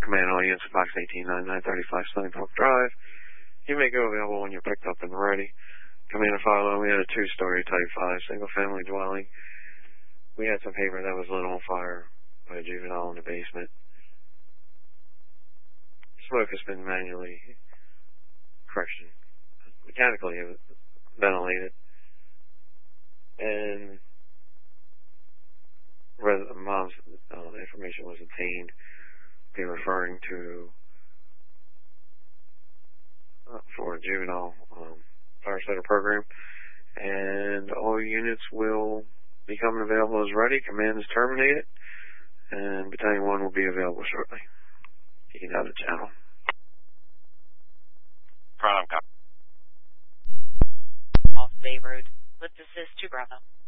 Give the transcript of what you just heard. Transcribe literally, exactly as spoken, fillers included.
Command all units at Fox eighteen ninety-nine thirty-five Stony Brook Drive. You may go available when you're picked up and ready. Commander Philo, we had a two-story Type five single-family dwelling. We had some paper that was lit on fire by a juvenile in the basement. Smoke has been manually, correction, mechanically ventilated. And where the mom's uh, information was obtained, be referring to uh, for a juvenile um, firefighter program, and all units will be coming available as ready. Command is terminated, and Battalion one will be available shortly. You can have the channel. Pronam. Off Bay Road. Let's assist to Bravo.